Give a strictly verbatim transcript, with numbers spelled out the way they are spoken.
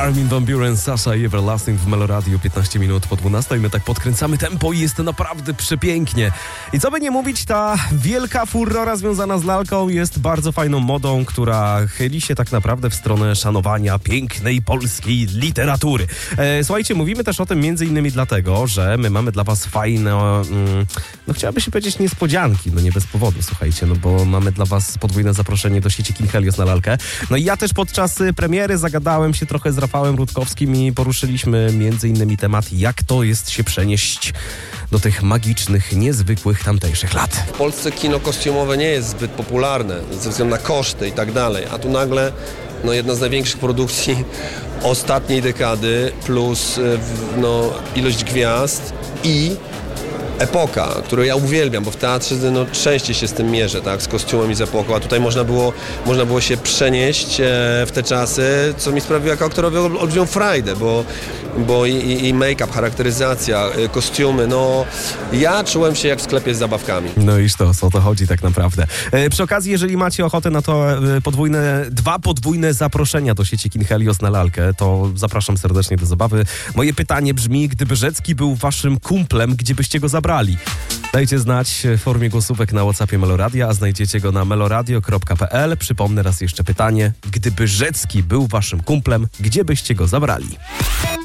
Armin van Buuren, Sasha i Everlasting w Meloradiu, piętnaście minut po dwunastej. My tak podkręcamy tempo i jest to naprawdę przepięknie. I co by nie mówić, ta wielka furora związana z lalką jest bardzo fajną modą, która chyli się tak naprawdę w stronę szanowania pięknej polskiej literatury. E, słuchajcie, mówimy też o tym między innymi dlatego, że my mamy dla was fajne, mm, no chciałaby się powiedzieć niespodzianki, no nie bez powodu, słuchajcie, no bo mamy dla was podwójne zaproszenie do sieci King Helios na lalkę. No i ja też podczas premiery zagadałem się trochę z Rafałem Rutkowskim i poruszyliśmy między innymi temat, jak to jest się przenieść do tych magicznych, niezwykłych tamtejszych lat. W Polsce kino kostiumowe nie jest zbyt popularne ze względu na koszty i tak dalej, a tu nagle no, jedna z największych produkcji ostatniej dekady plus no, ilość gwiazd i epoka, którą ja uwielbiam, bo w teatrze no, częściej się z tym mierzę, tak, z kostiumem i z epoką, a tutaj można było, można było się przenieść e, w te czasy, co mi sprawiło jako aktorowi olbrzymią frajdę, bo, bo i, i make-up, charakteryzacja, e, kostiumy, no ja czułem się jak w sklepie z zabawkami. No iż to, o to chodzi tak naprawdę. E, przy okazji, jeżeli macie ochotę na to e, podwójne, dwa podwójne zaproszenia do sieci King Helios na lalkę, to zapraszam serdecznie do zabawy. Moje pytanie brzmi, gdyby Rzecki był waszym kumplem, gdzie byście go zabrali? Dajcie znać w formie głosówek na WhatsAppie Meloradia, a znajdziecie go na meloradio kropka p l. Przypomnę raz jeszcze pytanie. Gdyby Rzecki był waszym kumplem, gdzie byście go zabrali?